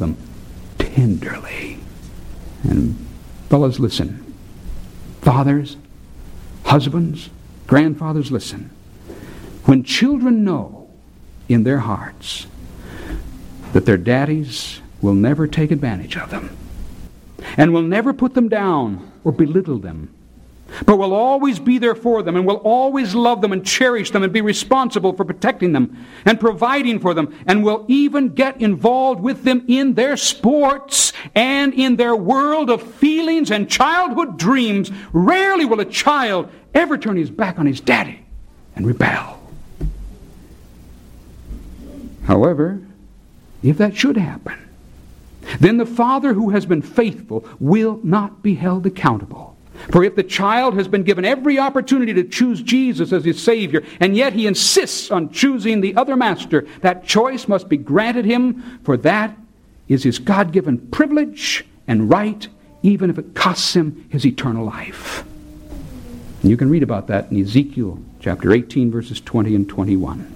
them tenderly. And fellas, listen. Fathers, husbands, grandfathers, listen. When children know in their hearts that their daddies will never take advantage of them and will never put them down or belittle them, but will always be there for them and will always love them and cherish them and be responsible for protecting them and providing for them, and will even get involved with them in their sports and in their world of feelings and childhood dreams, rarely will a child ever turn his back on his daddy and rebel. However, if that should happen, then the father who has been faithful will not be held accountable. For if the child has been given every opportunity to choose Jesus as his Savior, and yet he insists on choosing the other master, that choice must be granted him, for that is his God-given privilege and right, even if it costs him his eternal life. And you can read about that in Ezekiel chapter 18, verses 20 and 21.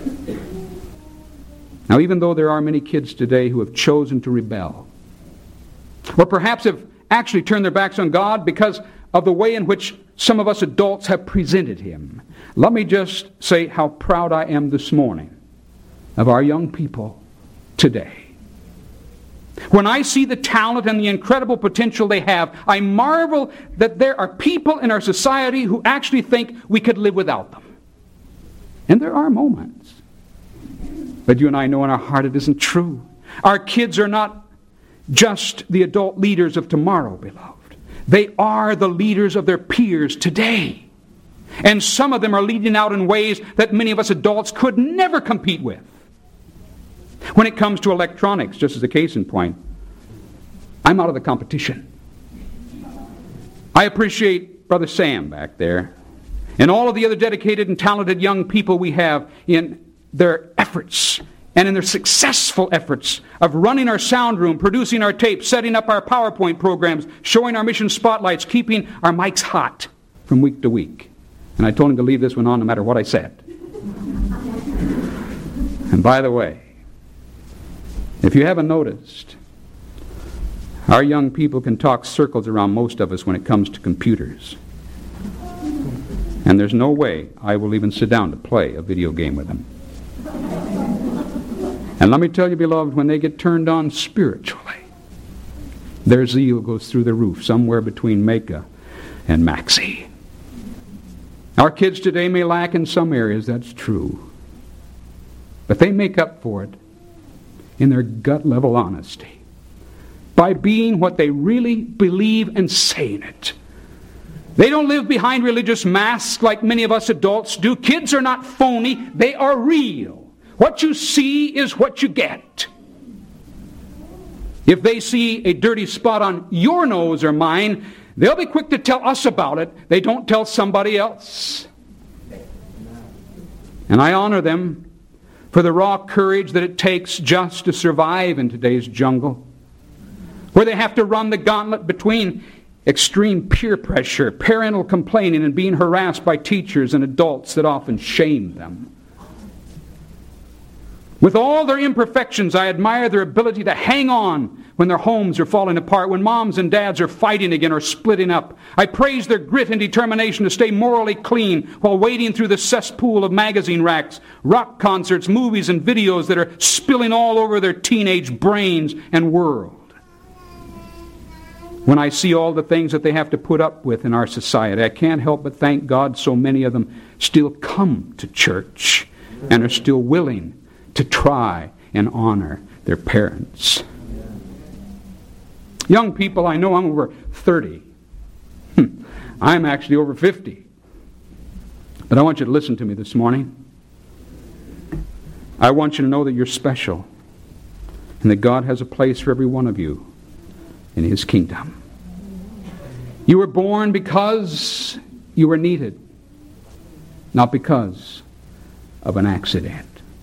Now, even though there are many kids today who have chosen to rebel, or perhaps have actually turned their backs on God because of the way in which some of us adults have presented Him, let me just say how proud I am this morning of our young people today. When I see the talent and the incredible potential they have, I marvel that there are people in our society who actually think we could live without them. And there are moments. But you and I know in our heart it isn't true. Our kids are not just the adult leaders of tomorrow, beloved. They are the leaders of their peers today. And some of them are leading out in ways that many of us adults could never compete with. When it comes to electronics, just as a case in point, I'm out of the competition. I appreciate Brother Sam back there and all of the other dedicated and talented young people we have in their efforts and in their successful efforts of running our sound room, producing our tapes, setting up our PowerPoint programs, showing our mission spotlights, keeping our mics hot from week to week. And I told him to leave this one on no matter what I said. And by the way, if you haven't noticed, our young people can talk circles around most of us when it comes to computers. And there's no way I will even sit down to play a video game with them. And let me tell you, beloved, when they get turned on spiritually, their zeal goes through the roof, somewhere between Mecca and Maxie. Our kids today may lack in some areas, that's true. But they make up for it in their gut-level honesty by being what they really believe and saying it. They don't live behind religious masks like many of us adults do. Kids are not phony, they are real. What you see is what you get. If they see a dirty spot on your nose or mine, they'll be quick to tell us about it. They don't tell somebody else. And I honor them for the raw courage that it takes just to survive in today's jungle, where they have to run the gauntlet between extreme peer pressure, parental complaining, and being harassed by teachers and adults that often shame them. With all their imperfections, I admire their ability to hang on when their homes are falling apart, when moms and dads are fighting again or splitting up. I praise their grit and determination to stay morally clean while wading through the cesspool of magazine racks, rock concerts, movies, and videos that are spilling all over their teenage brains and world. When I see all the things that they have to put up with in our society, I can't help but thank God so many of them still come to church and are still willing to try and honor their parents. Young people, I know I'm over 30. I'm actually over 50. But I want you to listen to me this morning. I want you to know that you're special and that God has a place for every one of you in His kingdom. You were born because you were needed, not because of an accident.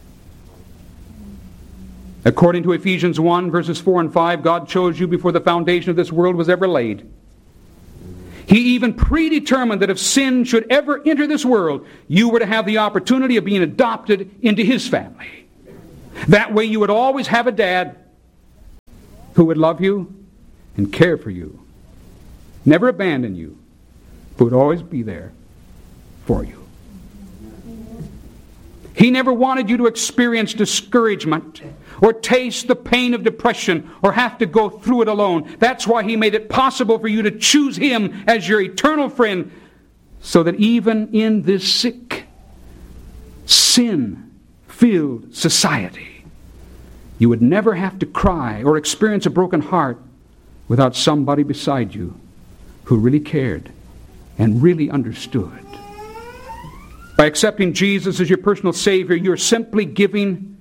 According to Ephesians 1, verses 4 and 5, God chose you before the foundation of this world was ever laid. He even predetermined that if sin should ever enter this world, you were to have the opportunity of being adopted into His family. That way you would always have a dad who would love you and care for you, never abandon you, but would always be there for you. He never wanted you to experience discouragement or taste the pain of depression or have to go through it alone. That's why He made it possible for you to choose Him as your eternal friend, so that even in this sick, sin-filled society, you would never have to cry or experience a broken heart without somebody beside you who really cared and really understood. By accepting Jesus as your personal Savior, you're simply giving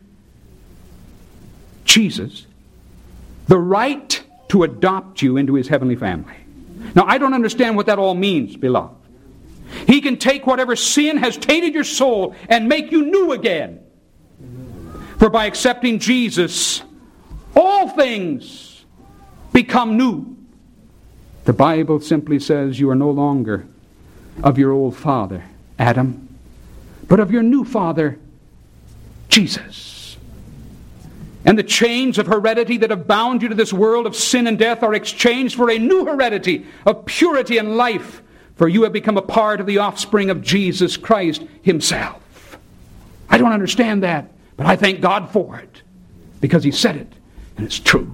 Jesus the right to adopt you into His heavenly family. Now, I don't understand what that all means, beloved. He can take whatever sin has tainted your soul and make you new again. For by accepting Jesus, all things become new. The Bible simply says you are no longer of your old father, Adam, but of your new father, Jesus. And the chains of heredity that have bound you to this world of sin and death are exchanged for a new heredity of purity and life, for you have become a part of the offspring of Jesus Christ Himself. I don't understand that, but I thank God for it, because He said it, and it's true.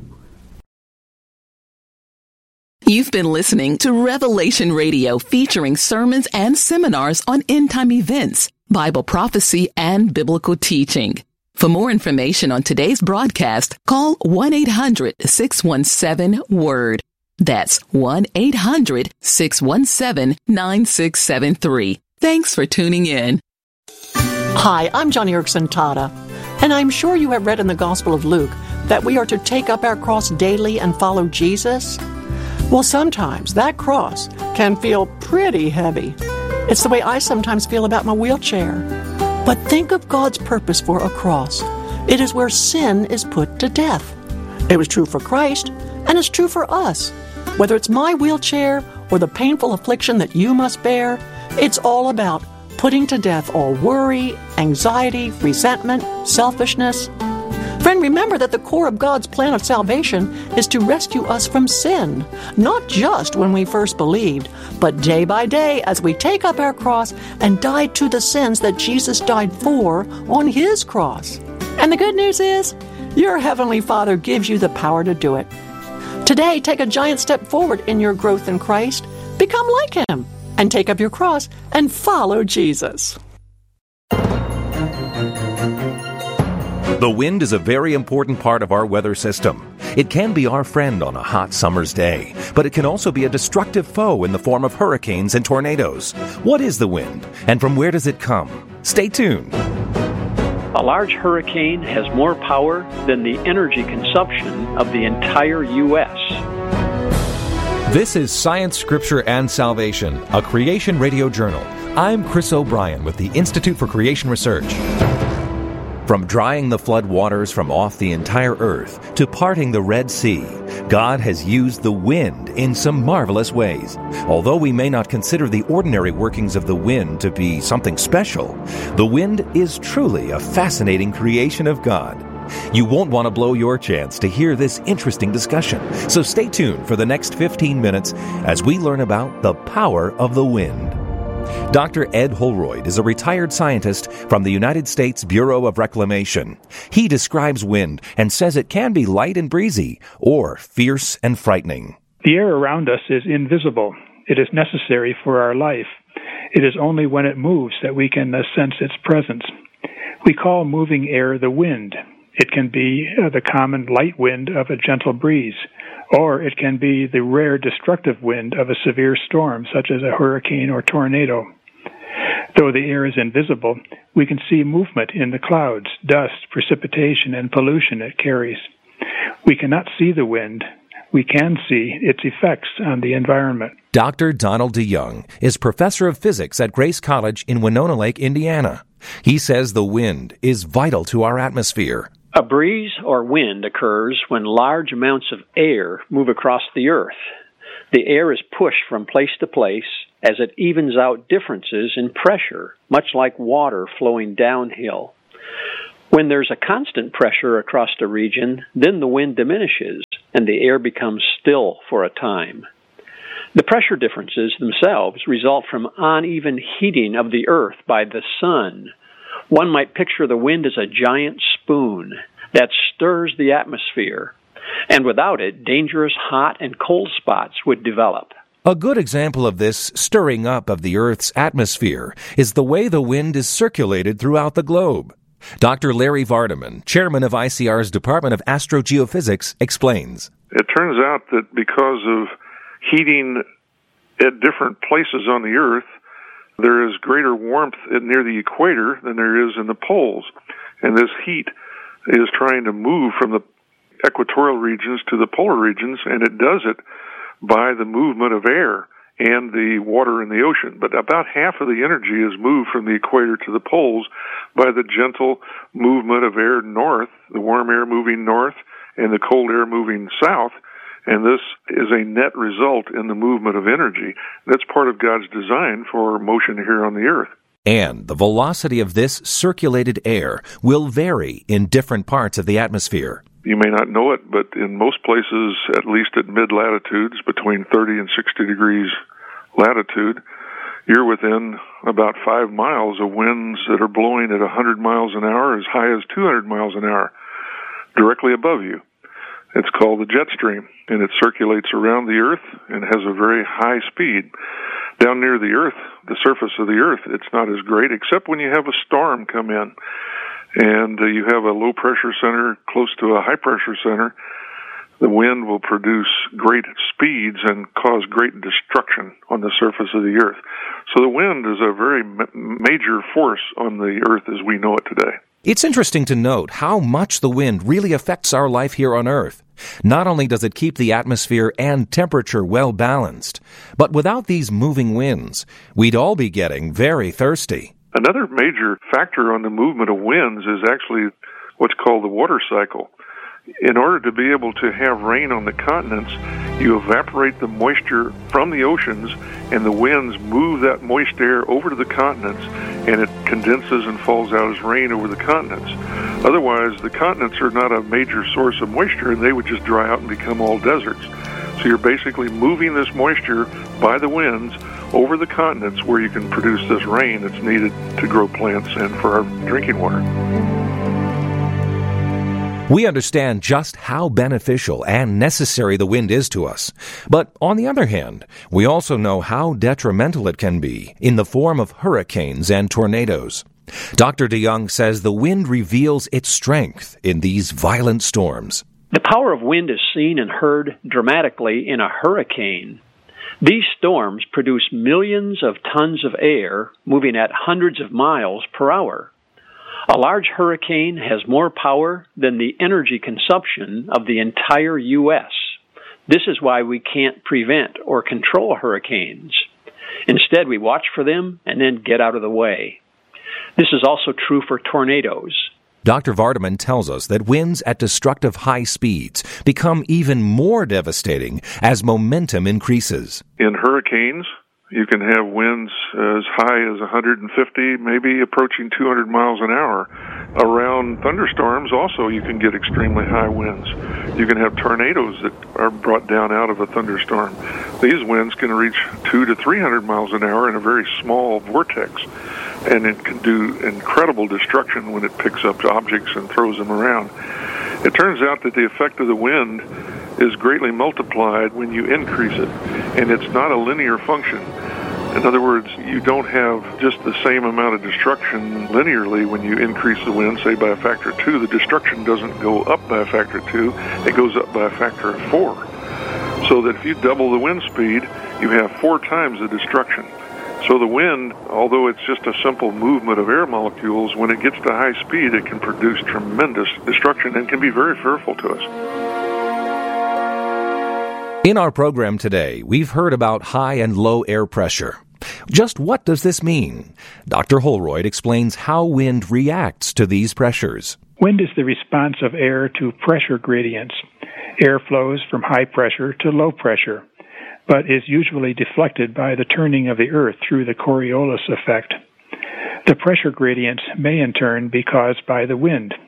You've been listening to Revelation Radio, featuring sermons and seminars on end-time events, Bible prophecy, and biblical teaching. For more information on today's broadcast, call 1-800-617-WORD. That's 1-800-617-9673. Thanks for tuning in. Hi, I'm Johnny Erickson Tata, and I'm sure you have read in the Gospel of Luke that we are to take up our cross daily and follow Jesus. Well, sometimes that cross can feel pretty heavy. It's the way I sometimes feel about my wheelchair. But think of God's purpose for a cross. It is where sin is put to death. It was true for Christ, and it's true for us. Whether it's my wheelchair or the painful affliction that you must bear, it's all about putting to death all worry, anxiety, resentment, selfishness. Friend, remember that the core of God's plan of salvation is to rescue us from sin, not just when we first believed, but day by day as we take up our cross and die to the sins that Jesus died for on His cross. And the good news is, your Heavenly Father gives you the power to do it. Today, take a giant step forward in your growth in Christ. Become like Him and take up your cross and follow Jesus. The wind is a very important part of our weather system. It can be our friend on a hot summer's day, but it can also be a destructive foe in the form of hurricanes and tornadoes. What is the wind, and from where does it come? Stay tuned. A large hurricane has more power than the energy consumption of the entire U.S. This is Science, Scripture, and Salvation, a Creation Radio journal. I'm Chris O'Brien with the Institute for Creation Research. From drying the flood waters from off the entire earth to parting the Red Sea, God has used the wind in some marvelous ways. Although we may not consider the ordinary workings of the wind to be something special, the wind is truly a fascinating creation of God. You won't want to blow your chance to hear this interesting discussion, so stay tuned for the next 15 minutes as we learn about the power of the wind. Dr. Ed Holroyd is a retired scientist from the United States Bureau of Reclamation. He describes wind and says it can be light and breezy or fierce and frightening. The air around us is invisible. It is necessary for our life. It is only when it moves that we can sense its presence. We call moving air the wind. It can be the common light wind of a gentle breeze, or it can be the rare destructive wind of a severe storm, such as a hurricane or tornado. Though the air is invisible, we can see movement in the clouds, dust, precipitation, and pollution it carries. We cannot see the wind. We can see its effects on the environment. Dr. Donald DeYoung is professor of physics at Grace College in Winona Lake, Indiana. He says the wind is vital to our atmosphere. A breeze or wind occurs when large amounts of air move across the earth. The air is pushed from place to place as it evens out differences in pressure, much like water flowing downhill. When there's a constant pressure across a region, then the wind diminishes and the air becomes still for a time. The pressure differences themselves result from uneven heating of the earth by the sun. One might picture the wind as a giant spoon that stirs the atmosphere, and without it, dangerous hot and cold spots would develop. A good example of this stirring up of the Earth's atmosphere is the way the wind is circulated throughout the globe. Dr. Larry Vardaman, chairman of ICR's Department of Astrogeophysics, explains. It turns out that because of heating at different places on the Earth, there is greater warmth near the equator than there is in the poles. And this heat is trying to move from the equatorial regions to the polar regions, and it does it by the movement of air and the water in the ocean. But about half of the energy is moved from the equator to the poles by the gentle movement of air north, the warm air moving north and the cold air moving south. And this is a net result in the movement of energy. That's part of God's design for motion here on the earth. And the velocity of this circulated air will vary in different parts of the atmosphere. You may not know it, but in most places, at least at mid-latitudes, between 30 and 60 degrees latitude, you're within about 5 miles of winds that are blowing at 100 miles an hour, as high as 200 miles an hour, directly above you. It's called the jet stream, and it circulates around the Earth and has a very high speed. Down near the Earth, the surface of the Earth, it's not as great, except when you have a storm come in, and you have a low-pressure center close to a high-pressure center. The wind will produce great speeds and cause great destruction on the surface of the Earth. So the wind is a very major force on the Earth as we know it today. It's interesting to note how much the wind really affects our life here on Earth. Not only does it keep the atmosphere and temperature well balanced, but without these moving winds, we'd all be getting very thirsty. Another major factor on the movement of winds is actually what's called the water cycle. In order to be able to have rain on the continents, you evaporate the moisture from the oceans, and the winds move that moist air over to the continents, and it condenses and falls out as rain over the continents. Otherwise, the continents are not a major source of moisture, and they would just dry out and become all deserts. So you're basically moving this moisture by the winds over the continents where you can produce this rain that's needed to grow plants and for our drinking water. We understand just how beneficial and necessary the wind is to us. But on the other hand, we also know how detrimental it can be in the form of hurricanes and tornadoes. Dr. DeYoung says the wind reveals its strength in these violent storms. The power of wind is seen and heard dramatically in a hurricane. These storms produce millions of tons of air moving at hundreds of miles per hour. A large hurricane has more power than the energy consumption of the entire U.S. This is why we can't prevent or control hurricanes. Instead, we watch for them and then get out of the way. This is also true for tornadoes. Dr. Vardaman tells us that winds at destructive high speeds become even more devastating as momentum increases. In hurricanes, you can have winds as high as 150, maybe approaching 200 miles an hour. Around thunderstorms, also, you can get extremely high winds. You can have tornadoes that are brought down out of a thunderstorm. These winds can reach 200 to 300 miles an hour in a very small vortex, and it can do incredible destruction when it picks up objects and throws them around. It turns out that the effect of the wind is greatly multiplied when you increase it, and it's not a linear function. In other words, you don't have just the same amount of destruction linearly when you increase the wind, say by a factor of 2. The destruction doesn't go up by a factor of 2, it goes up by a factor of 4. So that if you double the wind speed, you have 4 times the destruction. So the wind, although it's just a simple movement of air molecules, when it gets to high speed, it can produce tremendous destruction and can be very fearful to us. In our program today, we've heard about high and low air pressure. Just what does this mean? Dr. Holroyd explains how wind reacts to these pressures. Wind is the response of air to pressure gradients. Air flows from high pressure to low pressure, but is usually deflected by the turning of the earth through the Coriolis effect. The pressure gradients may in turn be caused by the wind.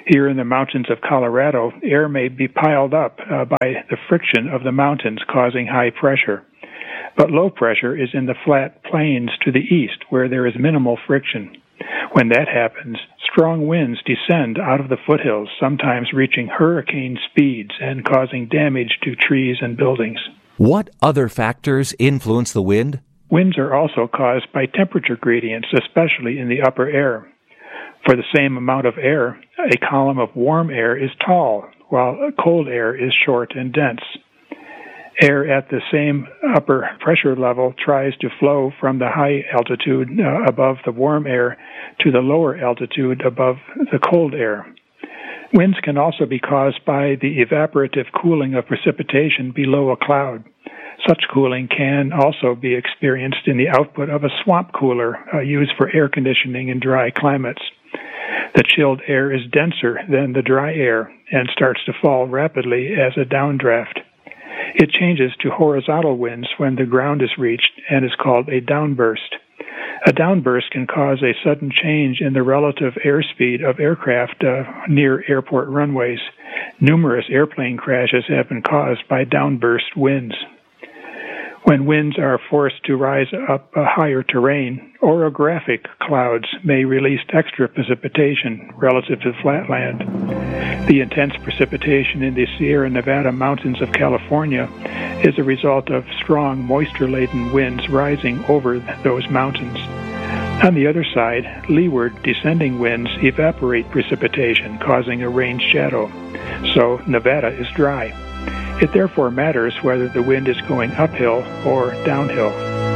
Here in the mountains of Colorado, air may be piled up by the friction of the mountains, causing high pressure. But low pressure is in the flat plains to the east, where there is minimal friction. When that happens, strong winds descend out of the foothills, sometimes reaching hurricane speeds and causing damage to trees and buildings. What other factors influence the wind? Winds are also caused by temperature gradients, especially in the upper air. For the same amount of air, a column of warm air is tall, while cold air is short and dense. Air at the same upper pressure level tries to flow from the high altitude above the warm air to the lower altitude above the cold air. Winds can also be caused by the evaporative cooling of precipitation below a cloud. Such cooling can also be experienced in the output of a swamp cooler used for air conditioning in dry climates. The chilled air is denser than the dry air and starts to fall rapidly as a downdraft. It changes to horizontal winds when the ground is reached and is called a downburst. A downburst can cause a sudden change in the relative airspeed of aircraft near airport runways. Numerous airplane crashes have been caused by downburst winds. When winds are forced to rise up a higher terrain, orographic clouds may release extra precipitation relative to flatland. The intense precipitation in the Sierra Nevada mountains of California is a result of strong moisture-laden winds rising over those mountains. On the other side, leeward descending winds evaporate precipitation, causing a rain shadow. So Nevada is dry. It therefore matters whether the wind is going uphill or downhill.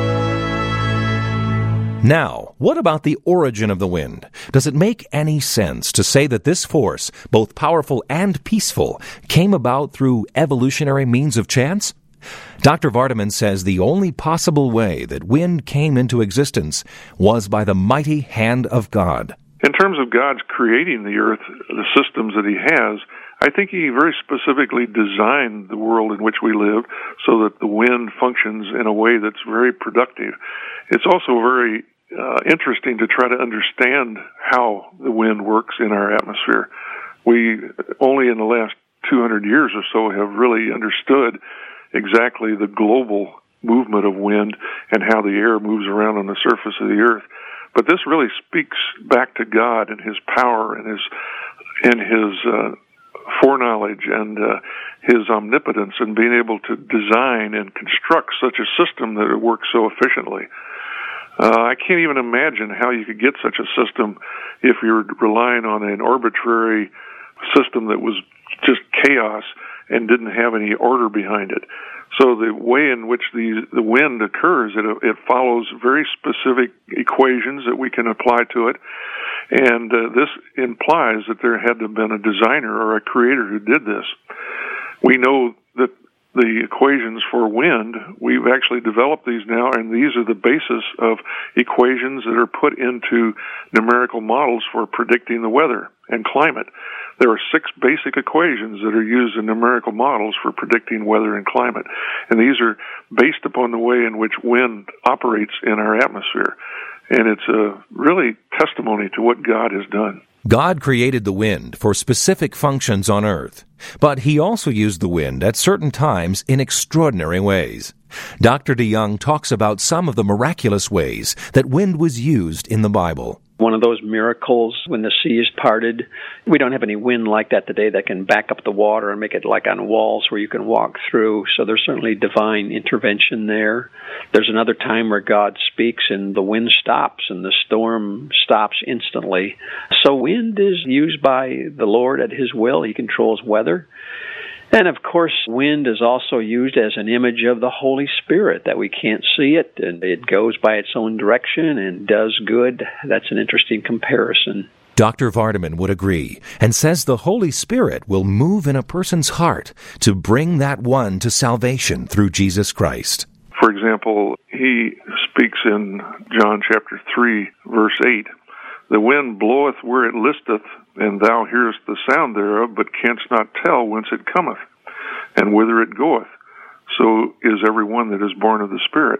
Now, what about the origin of the wind? Does it make any sense to say that this force, both powerful and peaceful, came about through evolutionary means of chance? Dr. Vardaman says the only possible way that wind came into existence was by the mighty hand of God. In terms of God's creating the earth, the systems that He has, I think He very specifically designed the world in which we live so that the wind functions in a way that's very productive. It's also very interesting to try to understand how the wind works in our atmosphere. We only in the last 200 years or so have really understood exactly the global movement of wind and how the air moves around on the surface of the earth. But this really speaks back to God and His power and His foreknowledge and His omnipotence and being able to design and construct such a system that it works so efficiently. I can't even imagine how you could get such a system if you're relying on an arbitrary system that was just chaos and didn't have any order behind it. So the way in which the wind occurs, it follows very specific equations that we can apply to it. And this implies that there had to have been a designer or a creator who did this. We know that the equations for wind, we've actually developed these now, and these are the basis of equations that are put into numerical models for predicting the weather and climate. There are 6 basic equations that are used in numerical models for predicting weather and climate, and these are based upon the way in which wind operates in our atmosphere. And it's a really testimony to what God has done. God created the wind for specific functions on earth, but He also used the wind at certain times in extraordinary ways. Dr. DeYoung talks about some of the miraculous ways that wind was used in the Bible. One of those miracles when the sea is parted. We don't have any wind like that today that can back up the water and make it like on walls where you can walk through. So there's certainly divine intervention there. There's another time where God speaks and the wind stops and the storm stops instantly. So wind is used by the Lord at His will. He controls weather. And, of course, wind is also used as an image of the Holy Spirit, that we can't see it, and it goes by its own direction and does good. That's an interesting comparison. Dr. Vardaman would agree and says the Holy Spirit will move in a person's heart to bring that one to salvation through Jesus Christ. For example, He speaks in John chapter 3, verse 8, "The wind bloweth where it listeth, and thou hearest the sound thereof, but canst not tell whence it cometh, and whither it goeth. So is every one that is born of the Spirit."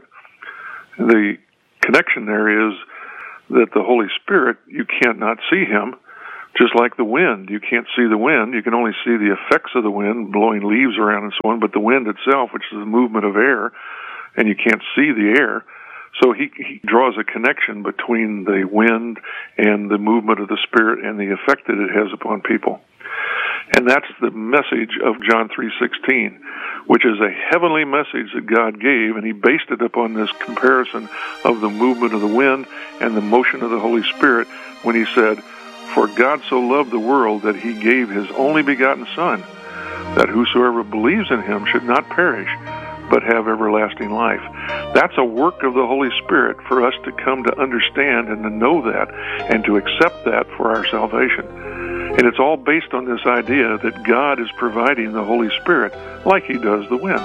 The connection there is that the Holy Spirit, you can't not see Him, Just like the wind, you can't see the wind. You can only see the effects of the wind, blowing leaves around and so on, but the wind itself, which is the movement of air, and you can't see the air. So he draws a connection between the wind and the movement of the Spirit and the effect that it has upon people. And that's the message of John 3:16, which is a heavenly message that God gave, and he based it upon this comparison of the movement of the wind and the motion of the Holy Spirit when he said, "For God so loved the world that he gave his only begotten Son, that whosoever believes in him should not perish, but have everlasting life." That's a work of the Holy Spirit for us to come to understand and to know that and to accept that for our salvation. And it's all based on this idea that God is providing the Holy Spirit like he does the wind.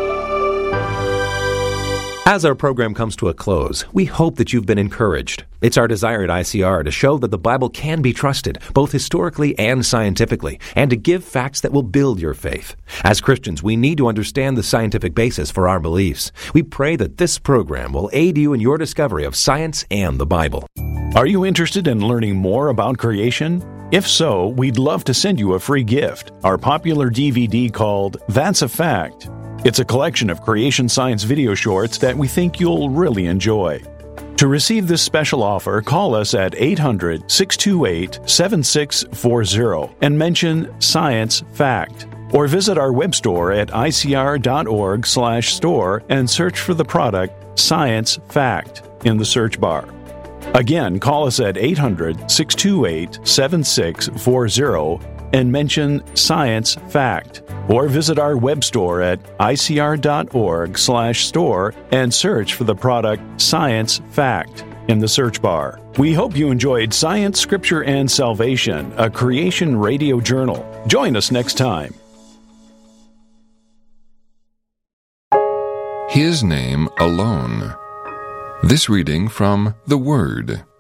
As our program comes to a close, we hope that you've been encouraged. It's our desire at ICR to show that the Bible can be trusted, both historically and scientifically, and to give facts that will build your faith. As Christians, we need to understand the scientific basis for our beliefs. We pray that this program will aid you in your discovery of science and the Bible. Are you interested in learning more about creation? If so, we'd love to send you a free gift, our popular DVD called That's a Fact. It's a collection of creation science video shorts that we think you'll really enjoy. To receive this special offer, call us at 800-628-7640 and mention Science Fact. Or visit our web store at icr.org/store and search for the product Science Fact in the search bar. Again, call us at 800-628-7640 and mention Science Fact. Or visit our web store at icr.org/store and search for the product Science Fact in the search bar. We hope you enjoyed Science, Scripture, and Salvation, a Creation Radio Journal. Join us next time. His name alone. This reading from The Word.